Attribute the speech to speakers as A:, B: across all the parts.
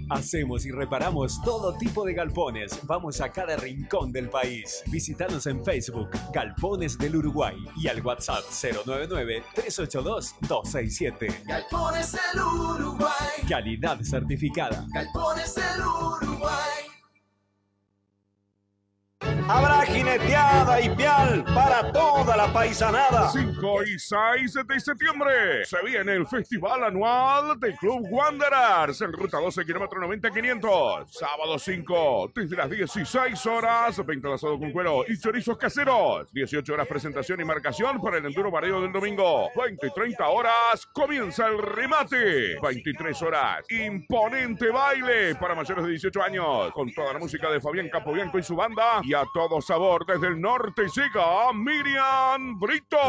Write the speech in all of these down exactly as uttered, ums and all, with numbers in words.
A: Hacemos y reparamos todo tipo de galpones. Vamos a cada rincón del país. Visítanos en Facebook, Galpones del Uruguay, y al WhatsApp cero nueve nueve, tres ocho dos, dos seis siete.
B: Galpones del Uruguay.
A: Calidad certificada.
B: Galpones del Uruguay.
C: Habrá jineteada y pial para toda la paisanada.
D: cinco y seis de septiembre se viene el festival anual del Club Wanderers en ruta doce, kilómetro noventa quinientos. Sábado cinco, desde las dieciséis horas, venta de asado con cuero y chorizos caseros. dieciocho horas presentación y marcación para el enduro barrio del domingo. veinte y treinta horas comienza el remate. veintitrés horas, imponente baile para mayores de dieciocho años, con toda la música de Fabián Capobianco y su banda. Y a todo sabor desde el norte llega Miriam Brito.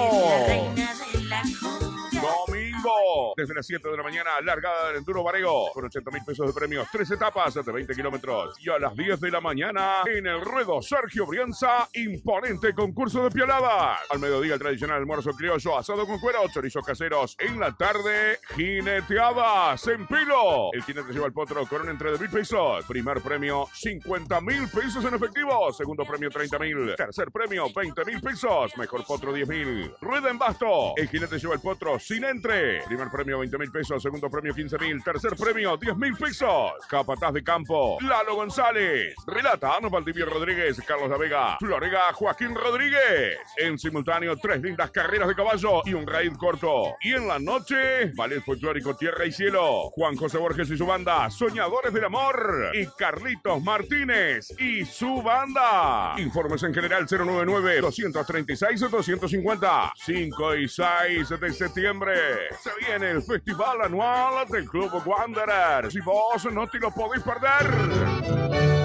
D: Domingo, desde las siete de la mañana, largada del enduro Varego, con ochenta mil pesos de premios, tres etapas de veinte kilómetros. Y a las diez de la mañana, en el ruedo Sergio Brianza, imponente concurso de pioladas. Al mediodía, el tradicional almuerzo criollo, asado con cuero, chorizos caseros. En la tarde, jineteadas en pilo. El jinete lleva el potro con un entre de mil pesos. Primer premio, cincuenta mil pesos en efectivo. Segundo premio, treinta mil. Tercer premio, veinte mil pesos. Mejor potro, diez mil. Rueda en basto. El jinete lleva el potro sin entre. Primer premio, veinte mil pesos. Segundo premio, quince mil. Tercer premio, diez mil pesos. Capataz de campo, Lalo González. Relata Ano Valdivia Rodríguez, Carlos La Vega, Florega, Joaquín Rodríguez. En simultáneo, tres lindas carreras de caballo y un raid corto. Y en la noche, ballet folclórico Tierra y Cielo. Juan José Borges y su banda, Soñadores del Amor. Y Carlitos Martínez y su banda. Informes en general cero nueve nueve, dos tres seis, dos cinco cero. cinco y seis de septiembre se viene el festival anual del Club Wanderers. Si vos no te lo podéis perder.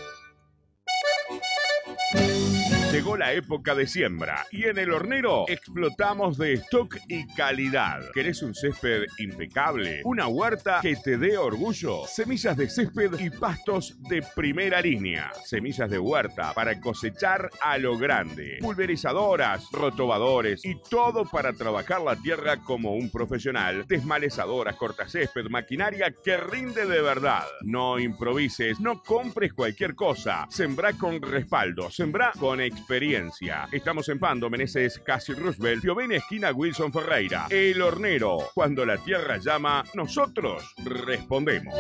D: Llegó la época de siembra y en El Hornero explotamos de stock y calidad. ¿Querés un césped impecable? ¿Una huerta que te dé orgullo? Semillas de césped y pastos de primera línea. Semillas de huerta para cosechar a lo grande. Pulverizadoras, rotobadores y todo para trabajar la tierra como un profesional. Desmalezadoras, cortacésped, maquinaria que rinde de verdad. No improvises, no compres cualquier cosa. Sembrá con respaldo, sembrá con experiencia. Experiencia. Estamos en Pando, Meneses, Casi Roosevelt, Piovene, esquina Wilson Ferreira. El Hornero. Cuando la tierra llama, nosotros respondemos.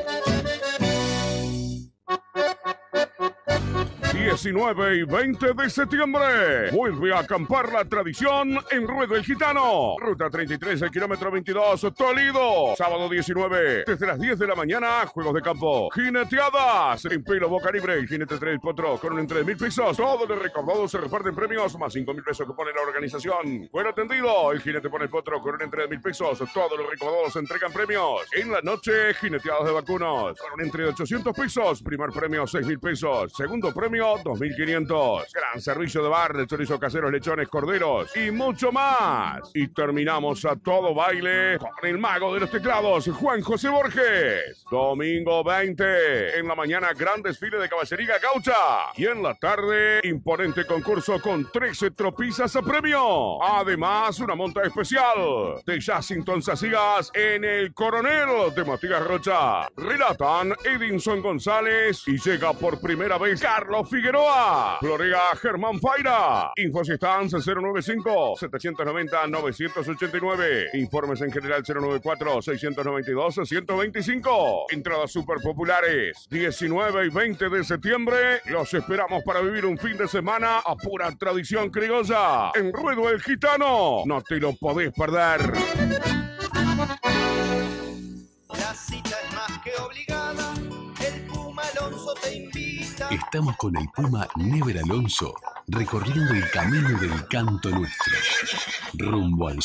D: diecinueve y veinte de septiembre. Vuelve a acampar la tradición en Ruedo el Gitano. Ruta treinta y tres, el kilómetro veintidós, Toledo. Sábado diecinueve, desde las diez de la mañana, juegos de campo. Jineteadas en pelo boca libre. El jinete trae el potro con un entre de mil pesos. Todos los recaudados se reparten premios, más cinco mil pesos que pone la organización. Fuera atendido. El jinete pone el potro con un entre de mil pesos. Todos los recaudados se entregan premios. En la noche, jineteadas de vacunos con un entre de ochocientos pesos. Primer premio, seis mil pesos. Segundo premio, dos mil quinientos. Gran servicio de bar de chorizo caseros, lechones, corderos y mucho más. Y terminamos a todo baile con el mago de los teclados, Juan José Borges. Domingo veinte. En la mañana, gran desfile de caballería gaucha. Y en la tarde, imponente concurso con trece tropizas a premio. Además, una monta especial de Jacinton Sacías en el Coronel de Matías Rocha. Relatan Edinson González y llega por primera vez Carlos Figueroa. Florega Germán Faira. Infos y stands cero nueve cinco, setecientos noventa, novecientos ochenta y nueve. Informes en general cero nueve cuatro, seiscientos noventa y dos, ciento veinticinco. Entradas super populares. diecinueve y veinte de septiembre. Los esperamos para vivir un fin de semana a pura tradición criolla. En Ruedo el Gitano. No te lo podés perder.
B: La cita es más que obligada. El Puma Alonso te invita.
E: Estamos con el Puma Never Alonso recorriendo el camino del canto nuestro, rumbo al